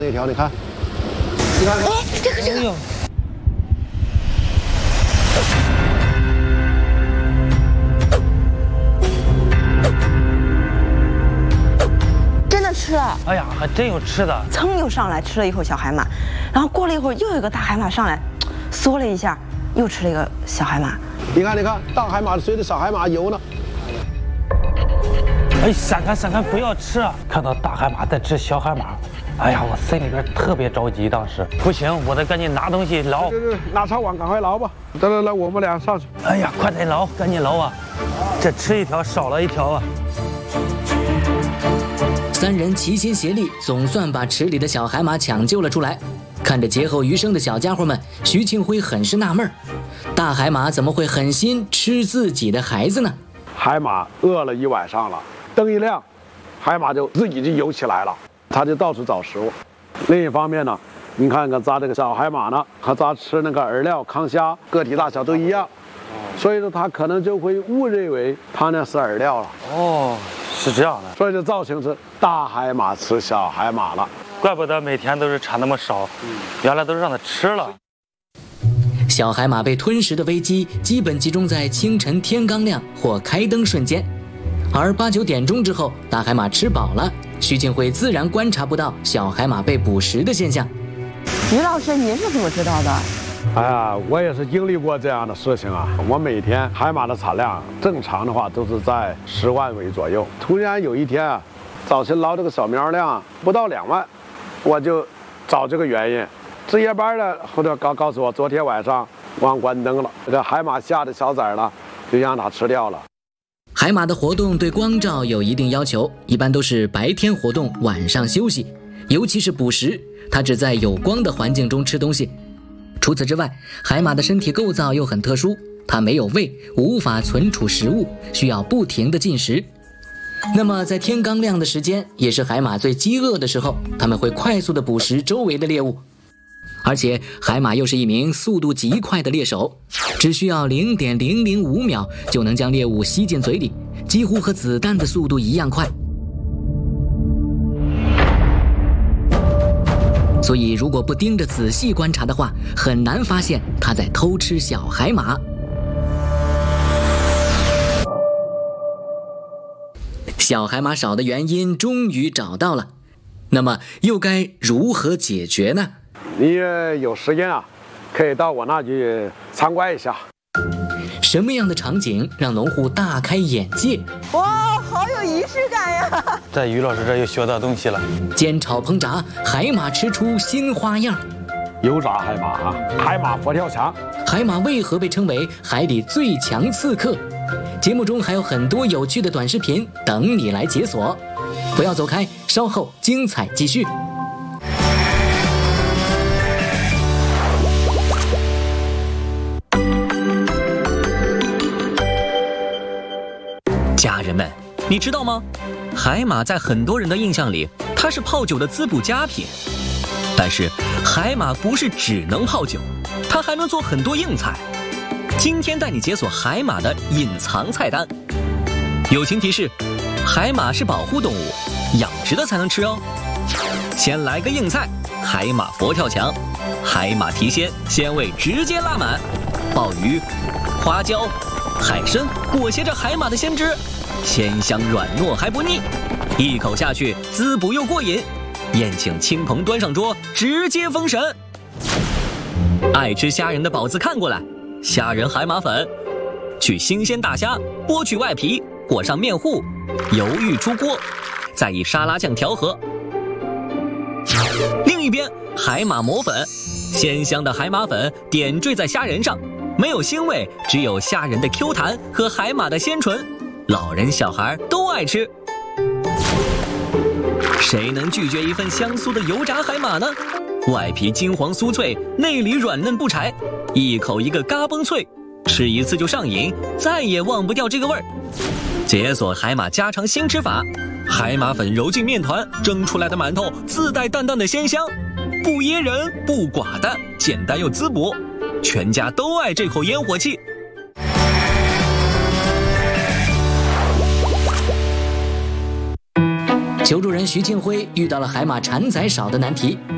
那条你看， 哎，这个。真的吃了！ 哎呀，还真有吃的！ 噌又上来吃了一口小海马，然后过了一会儿又有一个大海马上来，嗦了一下，又吃了一个小海马。 你看，大海马随着小海马游呢。 哎，闪开，不要吃啊！看到大海马在吃小海马，哎呀，我心里边特别着急。当时不行，我得赶紧拿东西捞。 对，拿抄网赶快捞吧！来，我们俩上去。 哎呀，快点捞，赶紧捞啊！这吃一条少了一条啊！ 三人齐心协力，总算把池里的小海马抢救了出来。看着劫后余生的小家伙们，徐庆辉很是纳闷儿：大海马怎么会狠心吃自己的孩子呢？ 海马饿了一晚上了。 灯一亮，海马就自己就游起来了，它就到处找食物。另一方面呢，你看看咱这个小海马呢，和咱吃那个饵料、康虾，个体大小都一样，所以说它可能就会误认为它那是饵料了。 哦，是这样的， 所以就造成是大海马吃小海马了。 怪不得每天都是产那么少，原来都是让它吃了。 小海马被吞食的危机基本集中在清晨天刚亮或开灯瞬间。 而8、9点钟之后，大海马吃饱了，徐庆辉自然观察不到小海马被捕食的现象。 于老师，您是怎么知道的？ 哎呀，我也是经历过这样的事情啊。我每天海马的产量正常的话都是在10万尾左右。突然有一天啊，早晨捞这个小苗量不到2万，我就找这个原因。值夜班的后头告诉我，昨天晚上忘关灯了，这海马下的小崽呢，就让它吃掉了。 海马的活动对光照有一定要求，一般都是白天活动，晚上休息。尤其是捕食，它只在有光的环境中吃东西。除此之外，海马的身体构造又很特殊，它没有胃，无法存储食物，需要不停地进食。那么在天刚亮的时间，也是海马最饥饿的时候，它们会快速地捕食周围的猎物。 而且海马又是一名速度极快的猎手，只需要0.005秒就能将猎物吸进嘴里，几乎和子弹的速度一样快。所以，如果不盯着仔细观察的话，很难发现它在偷吃小海马。小海马少的原因终于找到了，那么又该如何解决呢？ 你有时间啊，可以到我那去参观一下。 什么样的场景让农户大开眼界？ 哇，好有仪式感呀！ 在于老师这又学到东西了。 煎炒烹炸，海马吃出新花样。 油炸海马啊，海马佛跳墙。 海马为何被称为海里最强刺客？节目中还有很多有趣的短视频等你来解锁，不要走开，稍后精彩继续。 家人们，你知道吗？海马在很多人的印象里，它是泡酒的滋补佳品。但是，海马不是只能泡酒，它还能做很多硬菜。今天带你解锁海马的隐藏菜单。友情提示：海马是保护动物，养殖的才能吃哦。先来个硬菜，海马佛跳墙，海马提鲜，鲜味直接拉满，鲍鱼、花椒。 海参裹挟着海马的鲜汁，鲜香软糯还不腻，一口下去滋补又过瘾。宴请亲朋端上桌，直接封神。爱吃虾仁的宝子看过来，虾仁海马粉，取新鲜大虾，剥去外皮，裹上面糊，油浴出锅，再以沙拉酱调和。另一边，海马磨粉，鲜香的海马粉点缀在虾仁上。 没有腥味，只有虾仁的 Q 弹和海马的鲜醇，老人小孩都爱吃。谁能拒绝一份香酥的油炸海马呢？外皮金黄酥脆，内里软嫩不柴，一口一个嘎嘣脆，吃一次就上瘾，再也忘不掉这个味儿。解锁海马家常新吃法，海马粉揉进面团，蒸出来的馒头自带淡淡的鲜香，不噎人，不寡淡，简单又滋补。 全家都爱这口烟火气。 求助人徐庆辉遇到了海马产崽少的难题，